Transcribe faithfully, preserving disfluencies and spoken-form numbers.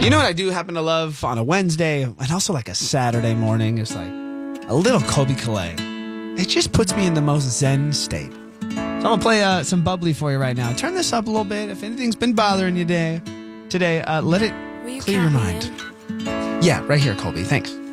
You know what I do happen to love on a Wednesday and also like a Saturday morning is like a little Colby Calais. It just puts me in the most zen state. So I'm going to play uh, some bubbly for you right now. Turn this up a little bit. If anything's been bothering you day, today, uh, let it clear your mind. Yeah, right here, Colby. Thanks.